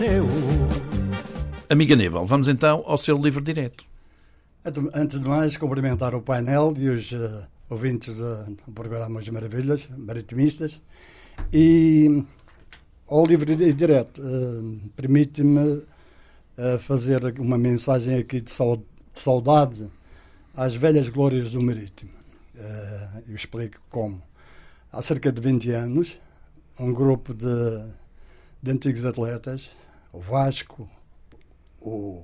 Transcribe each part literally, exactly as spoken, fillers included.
Amigo Aníbal, vamos então ao seu livro direto. Antes de mais, cumprimentar o painel e os uh, ouvintes do programa As Maravilhas, maritimistas. E ao livro direto, uh, permite-me uh, fazer uma mensagem aqui de saudade às velhas glórias do Marítimo. Uh, eu explico como. Há cerca de vinte anos, um grupo de, de antigos atletas, o Vasco, o,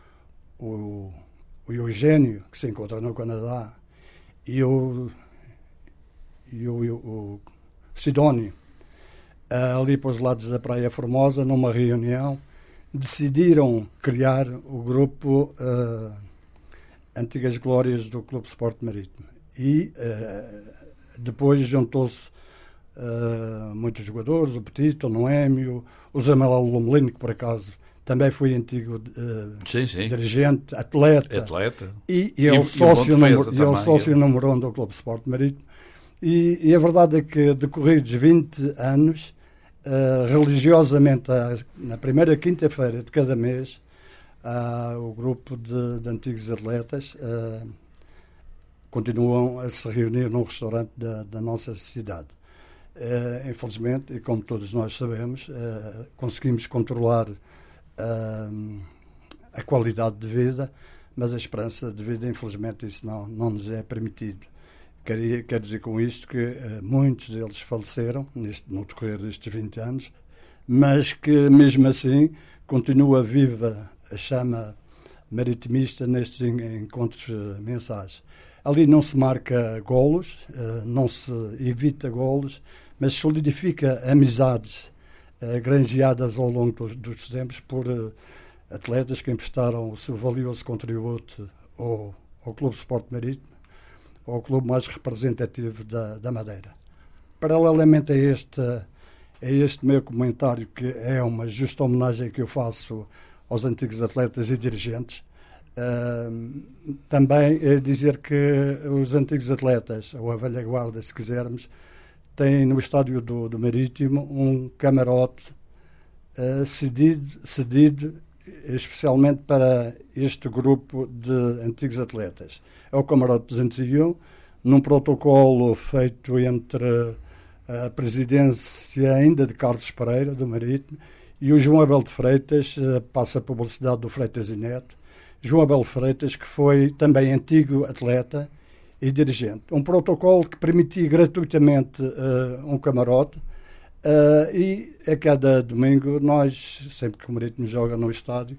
o, o Eugênio, que se encontra no Canadá, e o, e o, o, o Sidónio, uh, ali para os lados da Praia Formosa, numa reunião, decidiram criar o grupo uh, Antigas Glórias do Clube Sport Marítimo. E uh, depois juntou-se uh, muitos jogadores, o Petito, o Noémio, o Zé Manuel Lomelino, que por acaso também foi antigo uh, sim, sim. dirigente, atleta, atleta. E, e é o sócio, número, e é o sócio número um do Clube Sport Marítimo. E, e a verdade é que, decorridos vinte anos, uh, religiosamente, uh, na primeira quinta-feira de cada mês, uh, o grupo de, de antigos atletas uh, continuam a se reunir num restaurante da, da nossa cidade. Uh, infelizmente, e como todos nós sabemos, uh, conseguimos controlar uh, a qualidade de vida, mas a esperança de vida, infelizmente, isso não, não nos é permitido. Quer, quer dizer com isto que uh, muitos deles faleceram neste, no decorrer destes vinte anos, mas que, mesmo assim, continua viva a chama maritimista nestes encontros uh, mensais. Ali não se marca golos, não se evita golos, mas solidifica amizades granjeadas ao longo dos, dos tempos por atletas que emprestaram o seu valioso contributo ao, ao Clube Sport Marítimo, ao clube mais representativo da, da Madeira. Paralelamente a este, a este meu comentário, que é uma justa homenagem que eu faço aos antigos atletas e dirigentes, Uh, também é dizer que os antigos atletas, ou a velha guarda, se quisermos, têm no estádio do, do Marítimo um camarote uh, cedido, cedido especialmente para este grupo de antigos atletas. É o camarote duzentos e um, num protocolo feito entre a presidência ainda de Carlos Pereira, do Marítimo, e o João Abel de Freitas, uh, passa a publicidade do Freitas e Neto, João Abel Freitas, que foi também antigo atleta e dirigente. Um protocolo que permitia gratuitamente uh, um camarote uh, e a cada domingo nós, sempre que o Marítimo joga no estádio,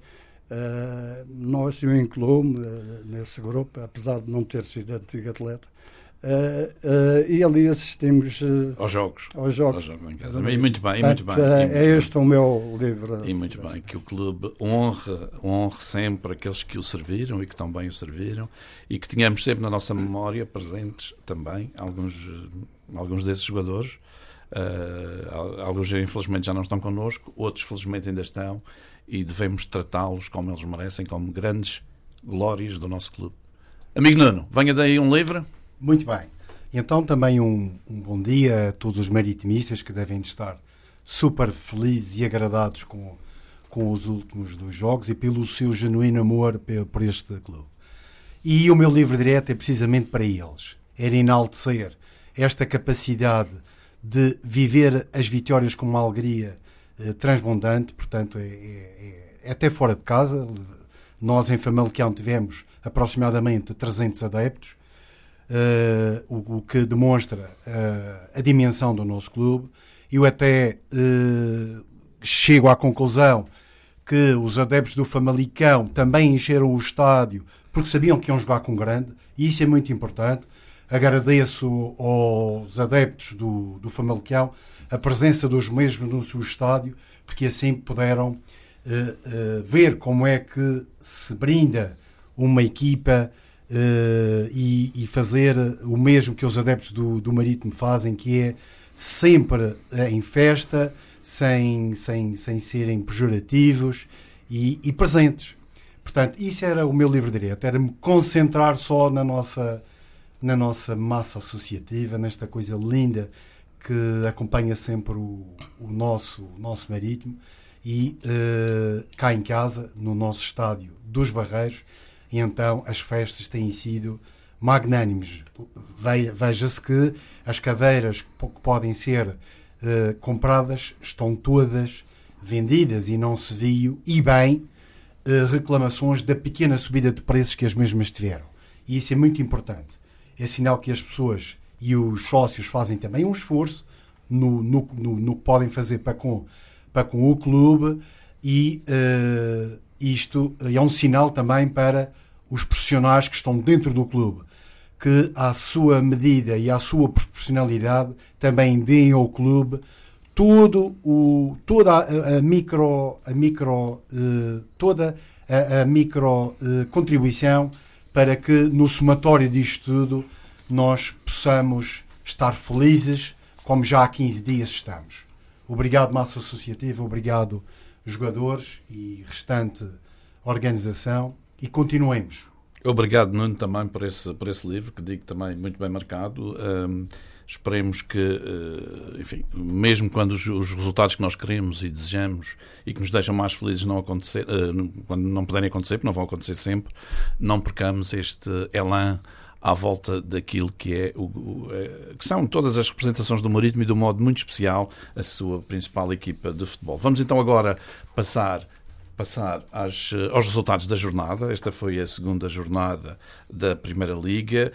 uh, nós, eu incluo-me uh, nesse grupo, apesar de não ter sido antigo atleta, Uh, uh, e ali assistimos uh, aos jogos. Aos jogos. Aos jogos em casa. E muito bem, e Portanto, muito bem. Uh, e muito é este bem. O meu livro. E muito bem, que o clube honre, honre sempre aqueles que o serviram e que também o serviram, e que tenhamos sempre na nossa memória presentes também alguns, alguns desses jogadores. Uh, alguns infelizmente já não estão connosco, outros felizmente ainda estão, e devemos tratá-los como eles merecem, como grandes glórias do nosso clube. Amigo Nuno, venha daí um livro. Muito bem. Então também um, um bom dia a todos os maritimistas que devem estar super felizes e agradados com, com os últimos dois jogos e pelo seu genuíno amor por este clube. E o meu livro direto é precisamente para eles. Era enaltecer esta capacidade de viver as vitórias com uma alegria eh, transbordante, portanto é, é, é até fora de casa. Nós em Famalicão tivemos aproximadamente trezentos adeptos, Uh, o, o que demonstra uh, a dimensão do nosso clube. Eu até uh, chego à conclusão que os adeptos do Famalicão também encheram o estádio porque sabiam que iam jogar com grande, e isso é muito importante. Agradeço aos adeptos do, do Famalicão a presença dos mesmos no seu estádio, porque assim puderam uh, uh, ver como é que se brinda uma equipa Uh, e, e fazer o mesmo que os adeptos do, do Marítimo fazem, que é sempre em festa, sem, sem, sem serem pejorativos e, e presentes. Portanto, isso era o meu livro direto, era me concentrar só na nossa, na nossa massa associativa, nesta coisa linda que acompanha sempre o, o, nosso, o nosso Marítimo, e uh, cá em casa, no nosso estádio dos Barreiros, e então as festas têm sido magnânimes. Veja-se que as cadeiras que podem ser uh, compradas estão todas vendidas e não se viu, e bem, uh, reclamações da pequena subida de preços que as mesmas tiveram. E isso é muito importante. É sinal que as pessoas e os sócios fazem também um esforço no, no, no, no que podem fazer para com, para com o clube, e uh, isto é um sinal também para os profissionais que estão dentro do clube, que à sua medida e à sua proporcionalidade também deem ao clube todo o, toda a, a micro, a micro, uh, toda a, a micro uh, contribuição para que no somatório disto tudo nós possamos estar felizes como já há quinze dias estamos. Obrigado, massa associativa, obrigado, jogadores e restante organização, e continuemos. Obrigado, Nuno, também por esse, por esse livro, que digo também muito bem marcado. Um, esperemos que, uh, enfim, mesmo quando os, os resultados que nós queremos e desejamos e que nos deixam mais felizes não acontecer, uh, quando não puderem acontecer, porque não vão acontecer sempre, não percamos este elan à volta daquilo que é o, o, que são todas as representações do Marítimo e, de um modo muito especial, a sua principal equipa de futebol. Vamos então agora passar, passar às, aos resultados da jornada. Esta foi a segunda jornada da Primeira Liga,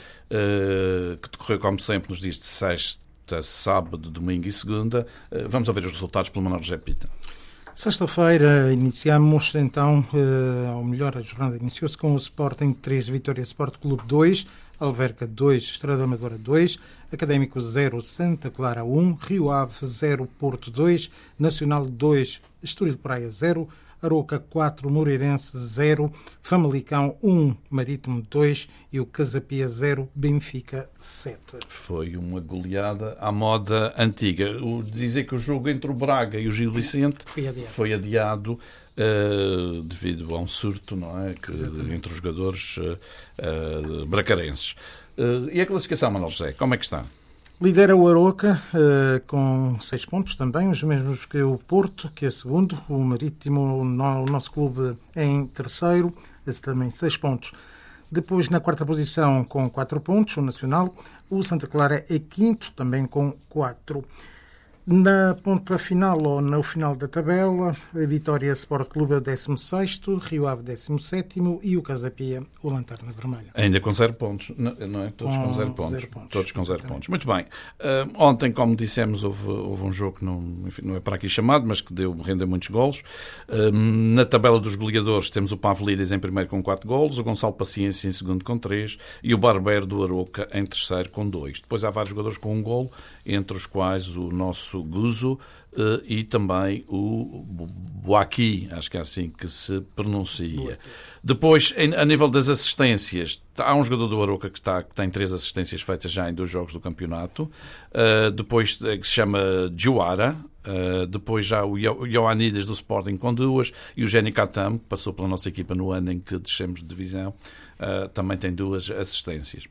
que decorreu, como sempre, nos dias de sexta, sábado, domingo e segunda. Vamos ouvir os resultados pelo Manuel José Pita. Sexta-feira iniciamos então, ou melhor, a jornada iniciou-se com o Sporting três, Vitória Sport Clube dois, Alverca dois, Estrada Amadora dois, Académico zero, Santa Clara um, Rio Ave zero, Porto dois, Nacional dois, Estoril Praia zero, Aroca quatro, Moreirense zero, Famalicão um, Marítimo dois e o Casapia zero, Benfica sete. Foi uma goleada à moda antiga. O, dizer que o jogo entre o Braga e o Gil Vicente foi adiado, foi adiado uh, devido a um surto, não é? Que, entre os jogadores uh, uh, bracarenses. Uh, e a classificação, Manuel José, como é que está? Lidera o Aroca uh, com seis pontos também, os mesmos que o Porto, que é segundo. O Marítimo, no, o nosso clube, é em terceiro, esse também seis pontos. Depois, na quarta posição, com quatro pontos, o Nacional. O Santa Clara é quinto, também com quatro. Na ponta final, ou no final da tabela, a Vitória Sport Clube é o décimo sexto, Rio Ave décimo sétimo e o Casapia, o Lanterna Vermelha. Ainda com zero pontos, não é? Todos com, com zero, pontos. zero pontos. Todos com zero pontos. Muito bem. Uh, ontem, como dissemos, houve, houve um jogo que não, enfim, não é para aqui chamado, mas que deu render muitos golos. Uh, na tabela dos goleadores temos o Pavlidis em primeiro com quatro golos, o Gonçalo Paciência em segundo com três e o Barbeiro do Aroca em terceiro com dois. Depois há vários jogadores com um golo, entre os quais o nosso Guzo uh, e também o Boaqui, acho que é assim que se pronuncia. Depois, em, a nível das assistências, há um jogador do Aroca que, está, que tem três assistências feitas já em dois jogos do campeonato. Uh, depois, que se chama Juara. Uh, depois já o Ioannidis do Sporting com duas e o Jenny Katam, que passou pela nossa equipa no ano em que descemos de divisão, uh, também tem duas assistências.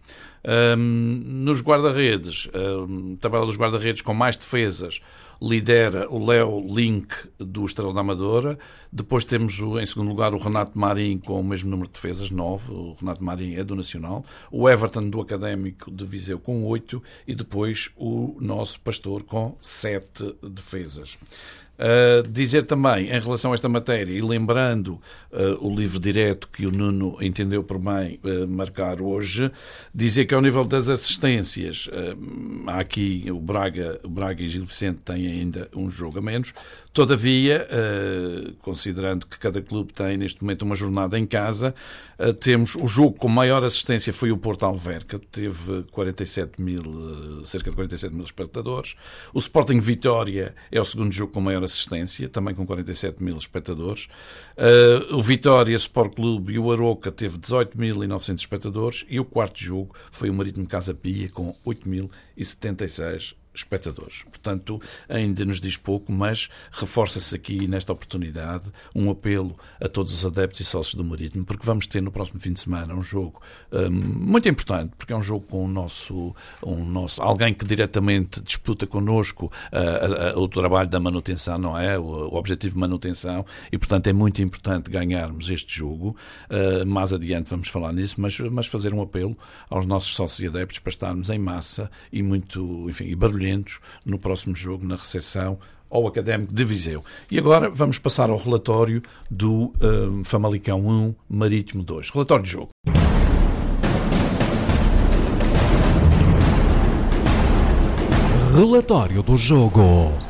Um, nos guarda-redes, um, tabela dos guarda-redes com mais defesas, lidera o Léo Link do Estrela da Amadora. Depois temos em segundo lugar o Renato Marim com o mesmo número de defesas, nove. O Renato Marim é do Nacional. O Everton do Académico de Viseu com oito e depois o nosso Pastor com sete defesas. Uh, dizer também, em relação a esta matéria, e lembrando uh, o livro direto que o Nuno entendeu por bem uh, marcar hoje, dizer que ao nível das assistências, uh, há aqui o Braga, o Braga e Gil Vicente têm ainda um jogo a menos. Todavia, uh, considerando que cada clube tem neste momento uma jornada em casa, uh, temos o jogo com maior assistência foi o Porto Alverca, teve quarenta e sete mil, uh, cerca de quarenta e sete mil espectadores. O Sporting Vitória é o segundo jogo com maior assistência, também com quarenta e sete mil espectadores. Uh, o Vitória Sport Clube e o Aroca teve dezoito mil e novecentos espectadores e o quarto jogo foi o Marítimo Casa Pia com oito mil e setenta e seis espectadores. Portanto, ainda nos diz pouco, mas reforça-se aqui nesta oportunidade um apelo a todos os adeptos e sócios do Marítimo, porque vamos ter no próximo fim de semana um jogo um, muito importante, porque é um jogo com o nosso, um nosso alguém que diretamente disputa connosco uh, uh, uh, o trabalho da manutenção, não é? O, o objetivo de manutenção, e portanto é muito importante ganharmos este jogo. Uh, mais adiante vamos falar nisso, mas, mas fazer um apelo aos nossos sócios e adeptos para estarmos em massa e muito, enfim, e barulhentos no próximo jogo, na recepção ao Académico de Viseu. E agora vamos passar ao relatório do uh, Famalicão um, Marítimo dois. Relatório de jogo. Relatório do jogo.